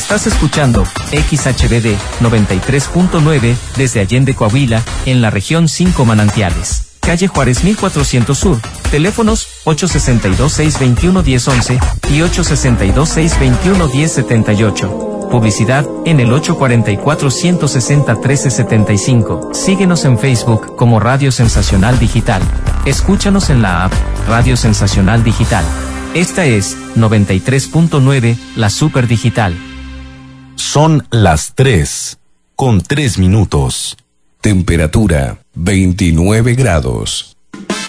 Estás escuchando XHBD 93.9 desde Allende, Coahuila, en la región 5 Manantiales. Calle Juárez 1400 Sur. Teléfonos 862-621-1011 y 862-621-1078. Publicidad en el 844-160-1375. Síguenos en Facebook como Radio Sensacional Digital. Escúchanos en la app Radio Sensacional Digital. Esta es 93.9, la Super Digital. Son las 3:03. Temperatura 29 grados.